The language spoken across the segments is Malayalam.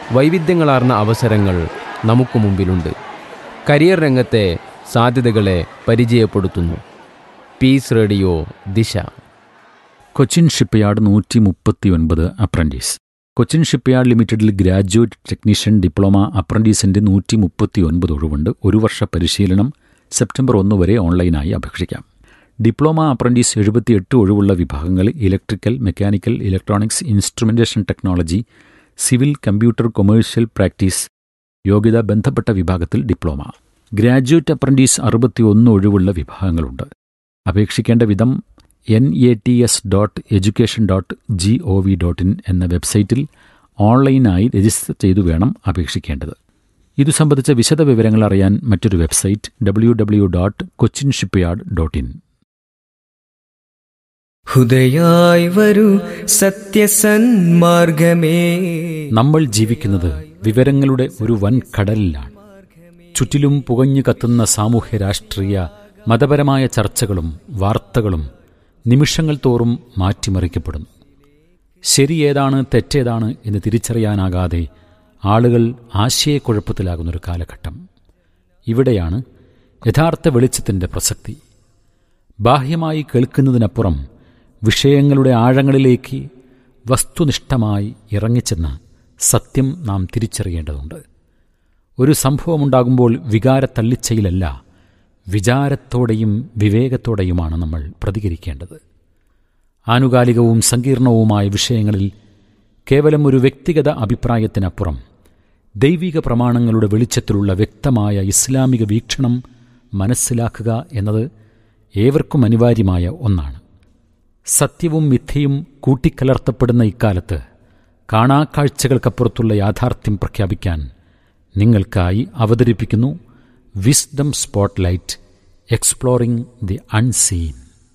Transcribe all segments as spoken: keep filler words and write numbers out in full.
വൈവിധ്യങ്ങളാർന്ന അവസരങ്ങൾ നമുക്ക് മുമ്പിലുണ്ട്. കരിയർ രംഗത്തെ സാധ്യതകളെ പരിചയപ്പെടുത്തുന്നു പീസ് റേഡിയോ ദിശ. കൊച്ചിൻ ഷിപ്പ്യാർഡ് നൂറ്റി മുപ്പത്തി ഒൻപത് അപ്രന്റീസ്. കൊച്ചിൻ ഷിപ്പ്യാർഡ് ലിമിറ്റഡിൽ ഗ്രാജുവേറ്റ് ടെക്നീഷ്യൻ ഡിപ്ലോമ അപ്രന്റീസിൻ്റെ നൂറ്റി മുപ്പത്തി ഒൻപത് ഒഴിവുണ്ട്. ഒരു വർഷ പരിശീലനം സെപ്റ്റംബർ ഒന്ന് വരെ ഓൺലൈനായി അപേക്ഷിക്കാം. ഡിപ്ലോമ അപ്രന്റീസ് എഴുപത്തിയെട്ട് ഒഴിവുള്ള വിഭാഗങ്ങൾ electrical, mechanical, electronics, instrumentation technology, civil, computer, commercial practice. യോഗ്യത ബന്ധപ്പെട്ട വിഭാഗത്തിൽ ഡിപ്ലോമ. ഗ്രാജുവേറ്റ് അപ്രന്റീസ് അറുപത്തി ഒന്ന് ഒഴിവുള്ള വിഭാഗങ്ങളുണ്ട്. അപേക്ഷിക്കേണ്ട വിധം N A T S dot education dot G O V dot in എന്ന വെബ്സൈറ്റിൽ ഓൺലൈനായി രജിസ്റ്റർ ചെയ്തു വേണം അപേക്ഷിക്കേണ്ടത്. ഇതു സംബന്ധിച്ച വിശദ വിവരങ്ങൾ അറിയാൻ മറ്റൊരു website W W dot Cochin shipyard dot in. ഹൃദയായി വരൂ സത്യസന്മാർഗമേ. നമ്മൾ ജീവിക്കുന്നത് വിവരങ്ങളുടെ ഒരു വൻ കടലിലാണ്. ചുറ്റിലും പുകഞ്ഞു കത്തുന്ന സാമൂഹ്യ, രാഷ്ട്രീയ, മതപരമായ ചർച്ചകളും വാർത്തകളും നിമിഷങ്ങൾ തോറും മാറ്റിമറിക്കപ്പെടുന്നു. ശരിയേതാണ് തെറ്റേതാണ് എന്ന് തിരിച്ചറിയാനാകാതെ ആളുകൾ ആശയക്കുഴപ്പത്തിലാകുന്നൊരു കാലഘട്ടം. ഇവിടെയാണ് യഥാർത്ഥ വെളിച്ചത്തിൻ്റെ പ്രസക്തി. ബാഹ്യമായി കേൾക്കുന്നതിനപ്പുറം വിഷയങ്ങളുടെ ആഴങ്ങളിലേക്ക് വസ്തുനിഷ്ഠമായി ഇറങ്ങിച്ചെന്ന് സത്യം നാം തിരിച്ചറിയേണ്ടതുണ്ട്. ഒരു സംഭവമുണ്ടാകുമ്പോൾ വികാരത്തള്ളിച്ചയിലല്ല, വിചാരത്തോടെയും വിവേകത്തോടെയുമാണ് നമ്മൾ പ്രതികരിക്കേണ്ടത്. ആനുകാലികവും സങ്കീർണവുമായ വിഷയങ്ങളിൽ കേവലം ഒരു വ്യക്തിഗത അഭിപ്രായത്തിനപ്പുറം ദൈവിക പ്രമാണങ്ങളുടെ വെളിച്ചത്തിലുള്ള വ്യക്തമായ ഇസ്ലാമിക വീക്ഷണം മനസ്സിലാക്കുക എന്നത് ഏവർക്കും അനിവാര്യമായ ഒന്നാണ്. സത്യവും മിഥ്യയും കൂട്ടിക്കലർത്തപ്പെടുന്ന ഇക്കാലത്ത് കാണാക്കാഴ്ചകൾക്കപ്പുറത്തുള്ള യാഥാർത്ഥ്യം പ്രഖ്യാപിക്കാൻ നിങ്ങൾക്കായി അവതരിപ്പിക്കുന്നു wisdom spotlight, exploring the unseen.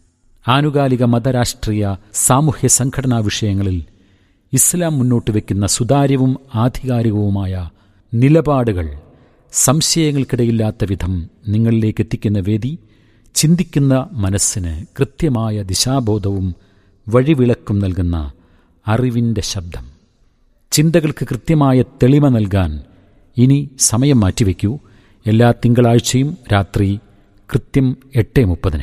ആനുകാലിക മതരാഷ്ട്രീയ സാമൂഹ്യ സംഘടനാ വിഷയങ്ങളിൽ ഇസ്ലാം മുന്നോട്ട് വയ്ക്കുന്ന സുതാര്യവും ആധികാരികവുമായ നിലപാടുകൾ സംശയങ്ങൾക്കിടയില്ലാത്ത വിധം നിങ്ങളിലേക്ക് എത്തിക്കുന്ന വേദി. ചിന്തിക്കുന്ന മനസ്സിന് കൃത്യമായ ദിശാബോധവും വഴിവിളക്കും നൽകുന്ന അറിവിൻ്റെ ശബ്ദം. ചിന്തകൾക്ക് കൃത്യമായ തെളിമ നൽകാൻ ഇനി സമയം മാറ്റിവെക്കൂ. എല്ലാ തിങ്കളാഴ്ചയും രാത്രി കൃത്യം എട്ട് മുപ്പതിന്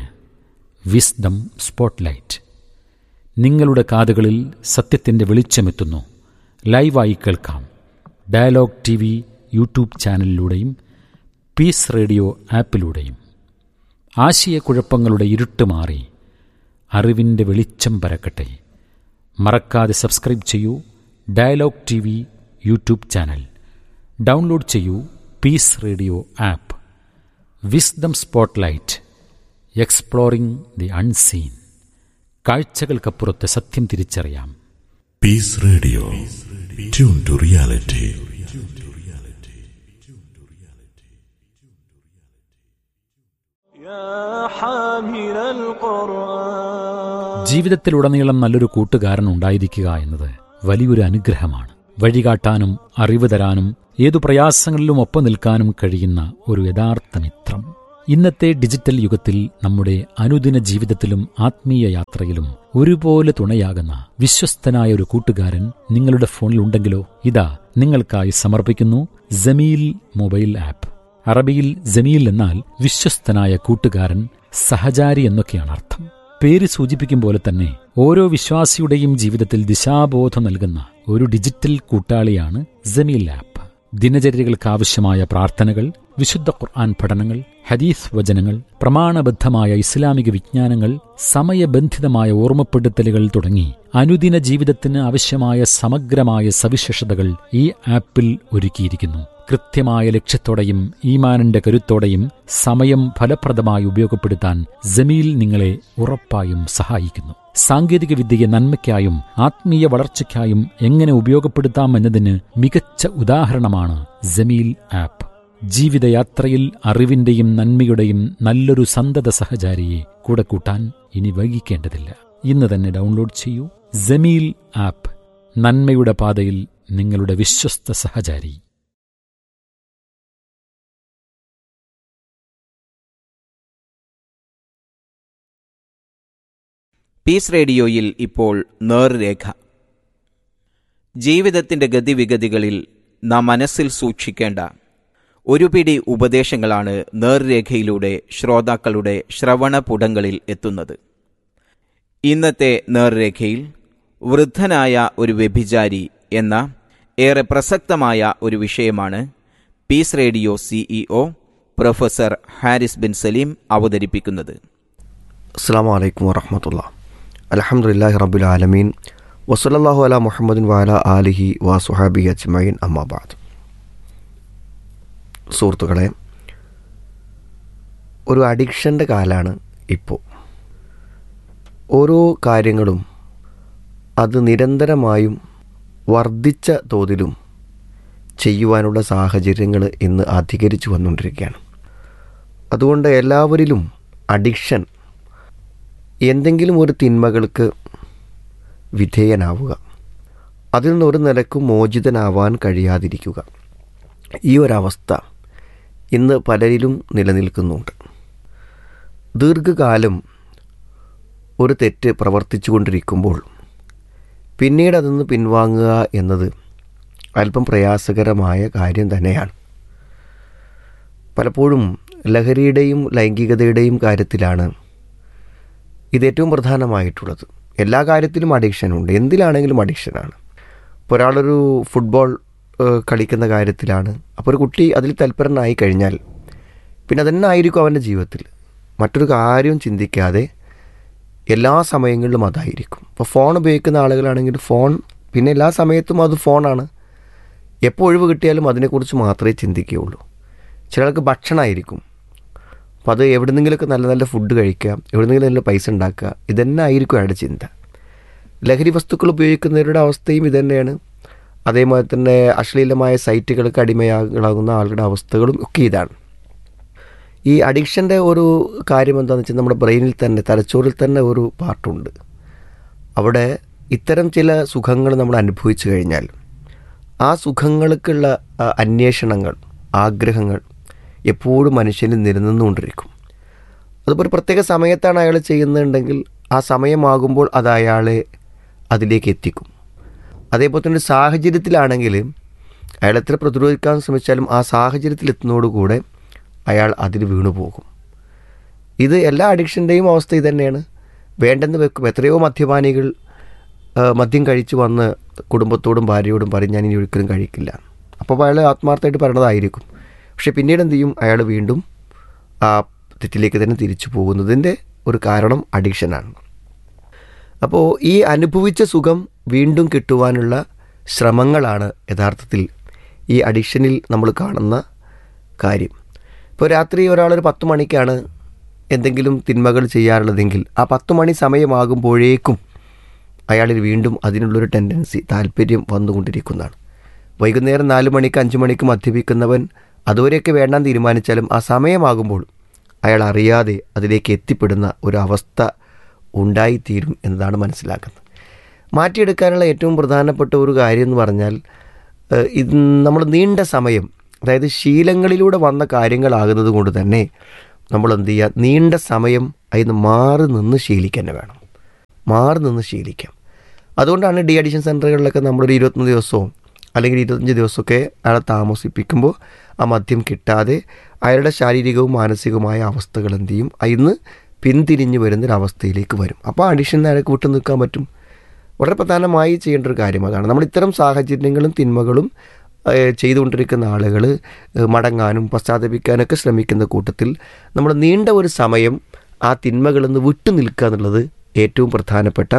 വിസ്ഡം സ്പോട്ട്ലൈറ്റ്. നിങ്ങളുടെ കാതുകളിൽ സത്യത്തിൻ്റെ വെളിച്ചമെത്തുന്നു. ലൈവായി കേൾക്കാം dialogue T V YouTube ചാനലിലൂടെയും piece radio ആപ്പിലൂടെയും. ആശയക്കുഴപ്പങ്ങളുടെ ഇരുട്ട് മാറി അറിവിൻ്റെ വെളിച്ചം പരക്കട്ടെ. മറക്കാതെ സബ്സ്ക്രൈബ് ചെയ്യൂ dialogue T V YouTube channel. Download ചെയ്യൂ piece radio app. Wisdom spotlight, exploring the unseen. കാഴ്ചകൾക്കപ്പുറത്ത് സത്യം തിരിച്ചറിയാം. Piece radio, tune to reality. ജീവിതത്തിലുടനീളം നല്ലൊരു കൂട്ടുകാരൻ ഉണ്ടായിരിക്കുക എന്നത് വലിയൊരു അനുഗ്രഹമാണ്. വഴികാട്ടാനും അറിവ് തരാനും ഏതു പ്രയാസങ്ങളിലും ഒപ്പം നിൽക്കാനും കഴിയുന്ന ഒരു യഥാർത്ഥ മിത്രം. ഇന്നത്തെ ഡിജിറ്റൽ യുഗത്തിൽ നമ്മുടെ അനുദിന ജീവിതത്തിലും ആത്മീയ യാത്രയിലും ഒരുപോലെ തുണയാകുന്ന വിശ്വസ്തനായ ഒരു കൂട്ടുകാരൻ നിങ്ങളുടെ ഫോണിലുണ്ടെങ്കിലോ ഇതാ നിങ്ങൾക്കായി സമർപ്പിക്കുന്നു ജമീൽ മൊബൈൽ ആപ്പ്. അറബിയിൽ ജമീൽ എന്നാൽ വിശ്വസ്തനായ കൂട്ടുകാരൻ, സഹചാരി എന്നൊക്കെയാണ് അർത്ഥം. പേര് സൂചിപ്പിക്കും പോലെ തന്നെ ഓരോ വിശ്വാസിയുടെയും ജീവിതത്തിൽ ദിശാബോധം നൽകുന്ന ഒരു ഡിജിറ്റൽ കൂട്ടാളിയാണ് ജമീൽ ആപ്പ്. ദിനചര്യകൾക്കാവശ്യമായ പ്രാർത്ഥനകൾ, വിശുദ്ധ ഖുർആൻ പഠനങ്ങൾ, ഹദീസ് വചനങ്ങൾ, പ്രമാണബദ്ധമായ ഇസ്ലാമിക വിജ്ഞാനങ്ങൾ, സമയബന്ധിതമായ ഓർമ്മപ്പെടുത്തലുകൾ തുടങ്ങി അനുദിന ജീവിതത്തിന് ആവശ്യമായ സമഗ്രമായ സവിശേഷതകൾ ഈ ആപ്പിൽ ഒരുക്കിയിരിക്കുന്നു. കൃത്യമായ ലക്ഷ്യത്തോടെയും ഈമാനിന്റെ കരുത്തോടെയും സമയം ഫലപ്രദമായി ഉപയോഗപ്പെടുത്താൻ ജമീൽ നിങ്ങളെ ഉറപ്പായും സഹായിക്കുന്നു. സാങ്കേതിക വിദ്യയെ നന്മയ്ക്കായും ആത്മീയ വളർച്ചയ്ക്കായും എങ്ങനെ ഉപയോഗപ്പെടുത്താമെന്നതിന് മികച്ച ഉദാഹരണമാണ് ജമീൽ ആപ്പ്. ജീവിതയാത്രയിൽ അറിവിന്റെയും നന്മയുടെയും നല്ലൊരു സന്തത സഹചാരിയെ കൂടെ കൂട്ടാൻ ഇനി വൈകിക്കേണ്ടതില്ല. ഇന്ന് തന്നെ ഡൗൺലോഡ് ചെയ്യൂ ജമീൽ ആപ്പ്. നന്മയുടെ പാതയിൽ നിങ്ങളുടെ വിശ്വസ്ത സഹചാരി. പീസ് റേഡിയോയിൽ ഇപ്പോൾ നേർരേഖ. ജീവിതത്തിൻ്റെ ഗതിവിഗതികളിൽ നാം മനസ്സിൽ സൂക്ഷിക്കേണ്ട ഒരു പിടി ഉപദേശങ്ങളാണ് നേർരേഖയിലൂടെ ശ്രോതാക്കളുടെ ശ്രവണപുടങ്ങളിൽ എത്തുന്നത്. ഇന്നത്തെ നേർരേഖയിൽ വൃദ്ധനായ ഒരു വ്യഭിചാരി എന്ന ഏറെ പ്രസക്തമായ ഒരു വിഷയമാണ് piece radio CEO professor Haris bin Saleem അവതരിപ്പിക്കുന്നത്. അസ്സലാമു അലൈക്കും വറഹ്മത്തുള്ളാഹി. അൽഹംദുലില്ലാഹി റബ്ബിൽ ആലമീൻ വസല്ലല്ലാഹു അലാ മുഹമ്മദിൻ വഅലാ ആലിഹി വസുഹാബിഹി അജ്മഈൻ അമ്മാ ബഅദ്. സുഹൃത്തുക്കളെ, ഒരു അഡിക്ഷൻ്റെ കാലമാണ് ഇപ്പോൾ. ഓരോ കാര്യങ്ങളും അത് നിരന്തരമായും വർദ്ധിച്ച തോതിലും ചെയ്യുവാനുള്ള സാഹചര്യങ്ങൾ ഇന്ന് അധികരിച്ചു വന്നുകൊണ്ടിരിക്കുകയാണ്. അതുകൊണ്ട് എല്ലാവരിലും അഡിക്ഷൻ, എന്തെങ്കിലും ഒരു തിന്മകൾക്ക് വിധേയനാവുക, അതിൽ നിന്ന് ഒരു നിലക്കും മോചിതനാവാൻ കഴിയാതിരിക്കുക, ഈ ഒരവസ്ഥ ഇന്ന് പലരിലും നിലനിൽക്കുന്നുണ്ട്. ദീർഘകാലം ഒരു തെറ്റ് പ്രവർത്തിച്ചു കൊണ്ടിരിക്കുമ്പോൾ പിന്നീട് അതിന്ന് പിൻവാങ്ങുക എന്നത് അല്പം പ്രയാസകരമായ കാര്യം തന്നെയാണ്. പലപ്പോഴും ലഹരിയുടെയും ലൈംഗികതയുടെയും കാര്യത്തിലാണ് ഇത് ഏറ്റവും പ്രധാനമായിട്ടുള്ളത്. എല്ലാ കാര്യത്തിലും അഡിക്ഷനുണ്ട്, എന്തിലാണെങ്കിലും അഡിക്ഷനാണ്. ഇപ്പോൾ ഒരാളൊരു ഫുട്ബോൾ കളിക്കുന്ന കാര്യത്തിലാണ്, അപ്പോൾ ഒരു കുട്ടി അതിൽ തൽപരനായി കഴിഞ്ഞാൽ പിന്നെ അതന്നെ ആയിരിക്കും അവൻ്റെ ജീവിതത്തിൽ. മറ്റൊരു കാര്യവും ചിന്തിക്കാതെ എല്ലാ സമയങ്ങളിലും അതായിരിക്കും. ഇപ്പോൾ ഫോൺ ഉപയോഗിക്കുന്ന ആളുകളാണെങ്കിൽ ഫോൺ, പിന്നെ എല്ലാ സമയത്തും അത് ഫോണാണ്. എപ്പോൾ ഒഴിവ് കിട്ടിയാലും അതിനെക്കുറിച്ച് മാത്രമേ ചിന്തിക്കുകയുള്ളൂ. ചിലർക്ക് ഭക്ഷണമായിരിക്കും, അപ്പോൾ അത് എവിടെന്നെങ്കിലുമൊക്കെ നല്ല നല്ല ഫുഡ് കഴിക്കുക, എവിടെന്നെങ്കിലും നല്ല പൈസ ഉണ്ടാക്കുക, ഇതന്നെ ആയിരിക്കും അയാളുടെ ചിന്ത. ലഹരി വസ്തുക്കൾ ഉപയോഗിക്കുന്നവരുടെ അവസ്ഥയും ഇതുതന്നെയാണ്. അതേമാതിരി തന്നെ അശ്ലീലമായ സൈറ്റുകൾക്ക് അടിമയാകുന്ന ആളുടെ അവസ്ഥകളും ഒക്കെ ഇതാണ്. ഈ അഡിക്ഷൻ്റെ ഒരു കാര്യം എന്താണെന്ന് വെച്ചാൽ, നമ്മുടെ ബ്രെയിനിൽ തന്നെ, തലച്ചോറിൽ തന്നെ ഒരു പാർട്ടുണ്ട്. അവിടെ ഇത്തരം ചില സുഖങ്ങൾ നമ്മൾ അനുഭവിച്ചു കഴിഞ്ഞാൽ ആ സുഖങ്ങൾക്കുള്ള അന്വേഷണങ്ങൾ, ആഗ്രഹങ്ങൾ എപ്പോഴും മനുഷ്യന് നിലനിന്നുകൊണ്ടിരിക്കും. അതിപ്പോൾ ഒരു പ്രത്യേക സമയത്താണ് അയാൾ ചെയ്യുന്നുണ്ടെങ്കിൽ ആ സമയമാകുമ്പോൾ അത് അയാളെ അതിലേക്ക് എത്തിക്കും. അതേപോലെ തന്നെ സാഹചര്യത്തിലാണെങ്കിൽ അയാൾ എത്ര പ്രതിരോധിക്കാൻ ശ്രമിച്ചാലും ആ സാഹചര്യത്തിലെത്തുന്നതോടുകൂടെ അയാൾ അതിൽ വീണു പോകും. ഇത് എല്ലാ അഡിക്ഷൻ്റെയും അവസ്ഥ ഇത് തന്നെയാണ്. വേണ്ടെന്ന് വെക്കും. എത്രയോ മദ്യപാനികൾ മദ്യം കഴിച്ച് വന്ന് കുടുംബത്തോടും ഭാര്യയോടും പറയും, ഞാൻ ഇനി ഒരിക്കലും കഴിക്കില്ല. അപ്പോൾ അയാൾ ആത്മാർത്ഥമായിട്ട് പറയണതായിരിക്കും. പക്ഷെ പിന്നീട് എന്ത് ചെയ്യും, അയാൾ വീണ്ടും ആ തെറ്റിലേക്ക് തന്നെ തിരിച്ചു പോകുന്നതിൻ്റെ ഒരു കാരണം അഡിക്ഷനാണ്. അപ്പോൾ ഈ അനുഭവിച്ച സുഖം വീണ്ടും കിട്ടുവാനുള്ള ശ്രമങ്ങളാണ് യഥാർത്ഥത്തിൽ ഈ അഡിക്ഷനിൽ നമ്മൾ കാണുന്ന കാര്യം. ഇപ്പോൾ രാത്രി ഒരാളൊരു പത്ത് മണിക്കാണ് എന്തെങ്കിലും തിന്മകൾ ചെയ്യാറുള്ളതെങ്കിൽ ആ പത്ത് മണി സമയമാകുമ്പോഴേക്കും അയാളിൽ വീണ്ടും അതിനുള്ളൊരു ടെൻഡൻസി, താല്പര്യം വന്നുകൊണ്ടിരിക്കുന്നതാണ്. വൈകുന്നേരം നാല് മണിക്ക് അഞ്ച് മണിക്ക് മദ്യപിക്കുന്നവൻ അതുവരെയൊക്കെ വേണ്ടാൻ തീരുമാനിച്ചാലും ആ സമയമാകുമ്പോൾ അയാൾ അറിയാതെ അതിലേക്ക് എത്തിപ്പെടുന്ന ഒരു അവസ്ഥ ഉണ്ടായിത്തീരും എന്നതാണ് മനസ്സിലാക്കുന്നത്. മാറ്റിയെടുക്കാനുള്ള ഏറ്റവും പ്രധാനപ്പെട്ട ഒരു കാര്യം എന്ന് പറഞ്ഞാൽ, ഇത് നമ്മൾ നീണ്ട സമയം, അതായത് ശീലങ്ങളിലൂടെ വന്ന കാര്യങ്ങളാകുന്നത് കൊണ്ട് തന്നെ നമ്മൾ എന്ത് ചെയ്യുക, നീണ്ട സമയം അതിന് മാറി നിന്ന് ശീലിക്കാൻ തന്നെ വേണം. മാറി നിന്ന് ശീലിക്കാം. അതുകൊണ്ടാണ് ഡി അഡിക്ഷൻ സെൻ്ററുകളിലൊക്കെ നമ്മളൊരു ഇരുപത്തൊന്ന് ദിവസവും അല്ലെങ്കിൽ ഇരുപത്തഞ്ച് ദിവസമൊക്കെ അയാളെ താമസിപ്പിക്കുമ്പോൾ ആ മദ്യം കിട്ടാതെ അയാളുടെ ശാരീരികവും മാനസികവുമായ അവസ്ഥകൾ എന്ത് ചെയ്യും, അതിന്ന് പിന്തിരിഞ്ഞ് വരുന്നൊരവസ്ഥയിലേക്ക് വരും. അപ്പോൾ അഡിക്ഷൻ അയാൾക്ക് വിട്ടു നിൽക്കാൻ പറ്റും. വളരെ പ്രധാനമായി ചെയ്യേണ്ട ഒരു കാര്യം അതാണ്. നമ്മൾ ഇത്തരം സാഹചര്യങ്ങളും തിന്മകളും ചെയ്തുകൊണ്ടിരിക്കുന്ന ആളുകൾ മടങ്ങാനും പശ്ചാത്തപിക്കാനൊക്കെ ശ്രമിക്കുന്ന കൂട്ടത്തിൽ നമ്മൾ നീണ്ട ഒരു സമയം ആ തിന്മകളിൽ നിന്ന് വിട്ടു നിൽക്കുക എന്നുള്ളത് ഏറ്റവും പ്രധാനപ്പെട്ട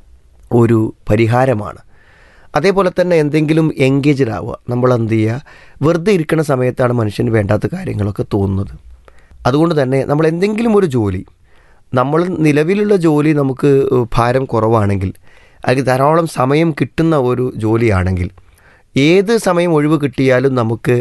ഒരു പരിഹാരമാണ്. അതേപോലെ തന്നെ എന്തെങ്കിലും എൻഗേജ്ഡ് ആവുക. നമ്മൾ എന്ത് ചെയ്യുക, വെറുതെ ഇരിക്കുന്ന സമയത്താണ് മനുഷ്യന് വേണ്ടാത്ത കാര്യങ്ങളൊക്കെ തോന്നുന്നത്. അതുകൊണ്ട് തന്നെ നമ്മൾ എന്തെങ്കിലും ഒരു ജോലി, നമ്മൾ നിലവിലുള്ള ജോലി നമുക്ക് ഭാരം കുറവാണെങ്കിൽ, അല്ലെങ്കിൽ ധാരാളം സമയം കിട്ടുന്ന ഒരു ജോലിയാണെങ്കിൽ, ഏത് സമയം ഒഴിവ് കിട്ടിയാലും നമുക്ക്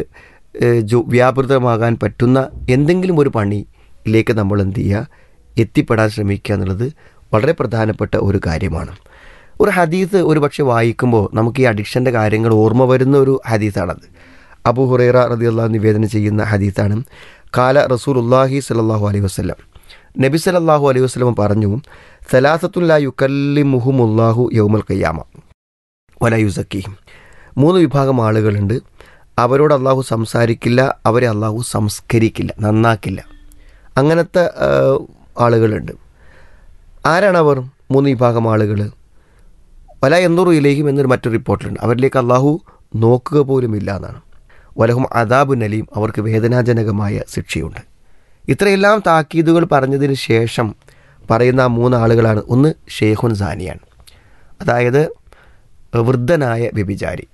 ജോ വ്യാപൃതമാകാൻ പറ്റുന്ന എന്തെങ്കിലും ഒരു പണിയിലേക്ക് നമ്മൾ എന്ത് ചെയ്യുക, എത്തിപ്പെടാൻ ശ്രമിക്കുക എന്നുള്ളത് വളരെ പ്രധാനപ്പെട്ട ഒരു കാര്യമാണ്. ഒരു ഹദീസ് ഒരു പക്ഷേ വായിക്കുമ്പോൾ നമുക്ക് ഈ അഡിക്ഷൻ്റെ കാര്യങ്ങൾ ഓർമ്മ വരുന്ന ഒരു ഹദീസാണത്. അബൂ ഹുറൈറ റളിയല്ലാഹു അൻഹു നിവേദനം ചെയ്യുന്ന ഹദീസാണ്. കാല റസൂലുള്ളാഹി സ്വല്ലല്ലാഹു അലൈഹി വസല്ലം, നബി സല്ലല്ലാഹു അലൈഹി വസല്ലം പറഞ്ഞു, സലാസത്തുൻ ലാ യുകല്ലിമുഹുമുല്ലാഹു യൗമൽ ഖിയാമ വലാ യുസക്കീഹിം. മൂന്ന് വിഭാഗം ആളുകളുണ്ട്, അവരോട് അള്ളാഹു സംസാരിക്കില്ല, അവരെ അള്ളാഹു സംസ്കരിക്കില്ല, നന്നാക്കില്ല. അങ്ങനത്തെ ആളുകളുണ്ട്. ആരാണവർ? മൂന്ന് വിഭാഗം ആളുകൾ. വല എന്തൂറു ഇലേഹിം എന്നൊരു മറ്റൊരു റിപ്പോർട്ടിലുണ്ട്, അവരിലേക്ക് അള്ളാഹു നോക്കുക പോലുമില്ല എന്നാണ്. വലഹും അദാബുൻ അലീം, അവർക്ക് വേദനാജനകമായ ശിക്ഷയുണ്ട്. ഇത്രയെല്ലാം താക്കീതുകൾ പറഞ്ഞതിന് ശേഷം പറയുന്ന ആ മൂന്ന് ആളുകളാണ്. ഒന്ന് ഷെയ്ഖുൻ സാനിയാണ്, അതായത് വൃദ്ധനായ വ്യഭിചാരി.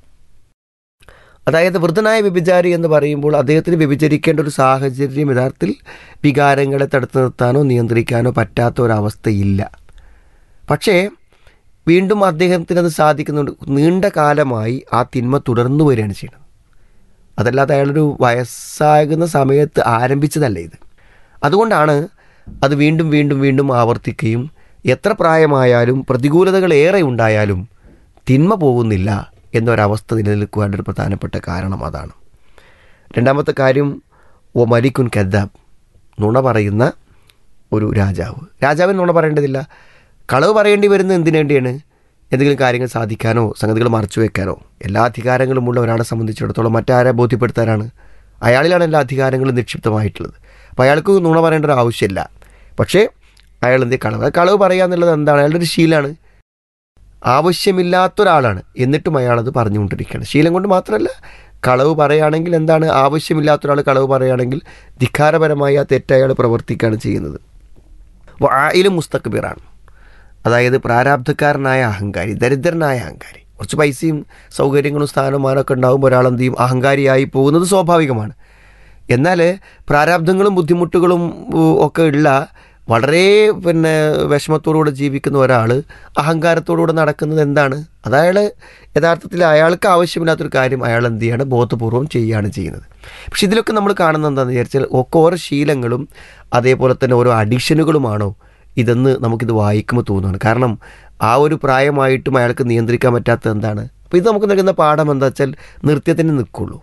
അതായത് വൃദ്ധനായ വ്യഭിചാരി എന്ന് പറയുമ്പോൾ അദ്ദേഹത്തിന് വ്യഭിചരിക്കേണ്ട ഒരു സാഹചര്യം യഥാർത്ഥത്തിൽ വികാരങ്ങളെ തടുത്തു നിർത്താനോ നിയന്ത്രിക്കാനോ പറ്റാത്ത ഒരവസ്ഥയില്ല. പക്ഷേ വീണ്ടും അദ്ദേഹത്തിനത് സാധിക്കുന്നുണ്ട്. നീണ്ട കാലമായി ആ തിന്മ തുടർന്നു വരികയാണ് ചെയ്യുന്നത്. അതല്ലാതെ അയാളൊരു വയസ്സാകുന്ന സമയത്ത് ആരംഭിച്ചതല്ല ഇത്. അതുകൊണ്ടാണ് അത് വീണ്ടും വീണ്ടും വീണ്ടും ആവർത്തിക്കുകയും എത്ര പ്രായമായാലും പ്രതികൂലതകൾ ഏറെ ഉണ്ടായാലും തിന്മ പോകുന്നില്ല എന്നൊരവസ്ഥ നിലനിൽക്കുവാൻ്റെ ഒരു പ്രധാനപ്പെട്ട കാരണം അതാണ്. രണ്ടാമത്തെ കാര്യം ഓ മലിക്കുൻ കദ്ദാബ്, നുണ പറയുന്ന ഒരു രാജാവ്. രാജാവിന് നുണ പറയേണ്ടതില്ല, കളവ് പറയേണ്ടി വരുന്നത് എന്തിനു വേണ്ടിയാണ്? എന്തെങ്കിലും കാര്യങ്ങൾ സാധിക്കാനോ സംഗതികൾ മറച്ചു വെക്കാനോ. എല്ലാ അധികാരങ്ങളുമുള്ള ഒരാളെ സംബന്ധിച്ചിടത്തോളം മറ്റാരെ ബോധ്യപ്പെടുത്താനാണ്? അയാളിലാണ് എല്ലാ അധികാരങ്ങളും നിക്ഷിപ്തമായിട്ടുള്ളത്. അപ്പോൾ അയാൾക്ക് നുണ പറയേണ്ട ഒരു ആവശ്യമില്ല. പക്ഷേ അയാൾ എന്ത് കളവ് കളവ് പറയുക എന്നുള്ളത് എന്താണ്? അയാളുടെ ഒരു ശീലമാണ്, ആവശ്യമില്ലാത്തൊരാളാണ്, എന്നിട്ടും അയാളത് പറഞ്ഞുകൊണ്ടിരിക്കുകയാണ്. ശീലം കൊണ്ട് മാത്രമല്ല, കളവ് പറയുകയാണെങ്കിൽ എന്താണ്? ആവശ്യമില്ലാത്തൊരാൾ കളവ് പറയുകയാണെങ്കിൽ ധിക്കാരപരമായി ആ തെറ്റയാൾ പ്രവർത്തിക്കുകയാണ് ചെയ്യുന്നത്. ആയിലും മുസ്തക്ബിറാണ്, അതായത് പ്രാരാബ്ധക്കാരനായ അഹങ്കാരി, ദരിദ്രനായ അഹങ്കാരി. കുറച്ച് പൈസയും സൗകര്യങ്ങളും സ്ഥാനമാനമൊക്കെ ഉണ്ടാകുമ്പോൾ ഒരാൾ എന്ത് ചെയ്യും? അഹങ്കാരിയായി പോകുന്നത് സ്വാഭാവികമാണ്. എന്നാൽ പ്രാരാബ്ധങ്ങളും ബുദ്ധിമുട്ടുകളും ഒക്കെ ഉള്ള വളരെ പിന്നെ വിഷമത്തോടുകൂടെ ജീവിക്കുന്ന ഒരാൾ അഹങ്കാരത്തോടുകൂടെ നടക്കുന്നത് എന്താണ്? അതയാൾ യഥാർത്ഥത്തിൽ അയാൾക്ക് ആവശ്യമില്ലാത്തൊരു കാര്യം അയാൾ എന്ത് ചെയ്യാണ്? ബോധപൂർവം ചെയ്യുകയാണ് ചെയ്യുന്നത്. പക്ഷെ ഇതിലൊക്കെ നമ്മൾ കാണുന്നത് എന്താണെന്ന് വിചാരിച്ചാൽ ഒക്കെ ഓരോ ശീലങ്ങളും അതേപോലെ തന്നെ ഓരോ അഡിക്ഷനുകളുമാണോ ഇതെന്ന് നമുക്കിത് വായിക്കുമ്പോൾ തോന്നുകയാണ്. കാരണം ആ ഒരു പ്രായമായിട്ടും അയാൾക്ക് നിയന്ത്രിക്കാൻ പറ്റാത്തത് എന്താണ്? അപ്പോൾ ഇത് നമുക്ക് നൽകുന്ന പാഠം എന്താ വെച്ചാൽ നിർത്തിയതിന് നിൽക്കുള്ളൂ.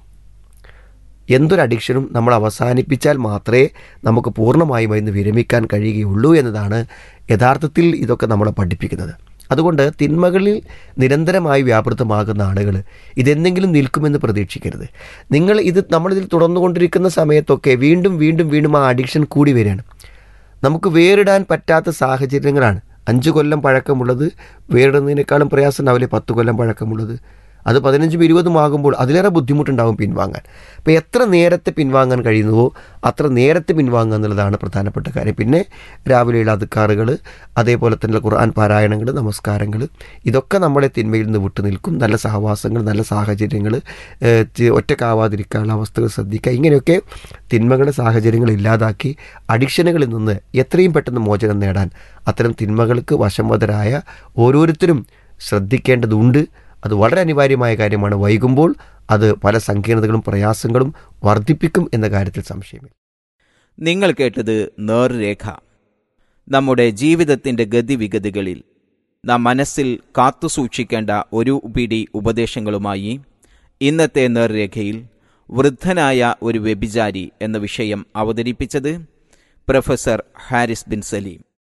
എന്തൊരു അഡിക്ഷനും നമ്മൾ അവസാനിപ്പിച്ചാൽ മാത്രമേ നമുക്ക് പൂർണ്ണമായും അതിന് വിരമിക്കാൻ കഴിയുകയുള്ളൂ എന്നതാണ് യഥാർത്ഥത്തിൽ ഇതൊക്കെ നമ്മളെ പഠിപ്പിക്കുന്നത്. അതുകൊണ്ട് തിന്മകളിൽ നിരന്തരമായി വ്യാപൃതമാകുന്ന ആളുകൾ ഇതെന്തെങ്കിലും നിൽക്കുമെന്ന് പ്രതീക്ഷിക്കരുത്. നിങ്ങൾ ഇത് നമ്മളിതിൽ തുടർന്നുകൊണ്ടിരിക്കുന്ന സമയത്തൊക്കെ വീണ്ടും വീണ്ടും വീണ്ടും ആ അഡിക്ഷൻ കൂടി വരികയാണ്. നമുക്ക് വേറിടാൻ പറ്റാത്ത സാഹചര്യങ്ങളാണ്. അഞ്ച് കൊല്ലം പഴക്കമുള്ളത് വേറിടുന്നതിനേക്കാളും പ്രയാസം ഉണ്ടാവില്ലേ പത്ത് കൊല്ലം പഴക്കമുള്ളത്? അത് പതിനഞ്ചും ഇരുപതും ആകുമ്പോൾ അതിലേറെ ബുദ്ധിമുട്ടുണ്ടാവും പിൻവാങ്ങാൻ. അപ്പോൾ എത്ര നേരത്തെ പിൻവാങ്ങാൻ കഴിയുന്നുവോ അത്ര നേരത്തെ പിൻവാങ്ങുക എന്നുള്ളതാണ് പ്രധാനപ്പെട്ട കാര്യം. പിന്നെ രാവിലെയുള്ള അദ്കാറുകൾ, അതേപോലെ തന്നെ ഖുർആൻ പാരായണങ്ങൾ, നമസ്കാരങ്ങൾ, ഇതൊക്കെ നമ്മളെ തിന്മയിൽ നിന്ന് വിട്ടു നിൽക്കും. നല്ല സഹവാസങ്ങൾ, നല്ല സാഹചര്യങ്ങൾ, ഒറ്റക്കാവാതിരിക്കാനുള്ള അവസ്ഥകൾ ശ്രദ്ധിക്കുക. ഇങ്ങനെയൊക്കെ തിന്മകളുടെ സാഹചര്യങ്ങൾ ഇല്ലാതാക്കി അഡിക്ഷനുകളിൽ നിന്ന് എത്രയും പെട്ടെന്ന് മോചനം നേടാൻ അത്തരം തിന്മകൾക്ക് വശംവദരായ ഓരോരുത്തരും ശ്രദ്ധിക്കേണ്ടതുണ്ട്. അത് വളരെ അനിവാര്യമായ കാര്യമാണ്. വൈകുമ്പോൾ അത് പല സങ്കീർണതകളും പ്രയാസങ്ങളും വർദ്ധിപ്പിക്കും എന്ന കാര്യത്തിൽ സംശയമില്ല. നിങ്ങൾ കേട്ടത് നേർരേഖ. നമ്മുടെ ജീവിതത്തിൻ്റെ ഗതിവിഗതികളിൽ നാം മനസ്സിൽ കാത്തുസൂക്ഷിക്കേണ്ട ഒരു പിടി ഉപദേശങ്ങളുമായി ഇന്നത്തെ നേർരേഖയിൽ വൃദ്ധനായ ഒരു വ്യഭിചാരി എന്ന വിഷയം അവതരിപ്പിച്ചത് പ്രൊഫസർ ഹാരിസ് ബിൻ സലീം.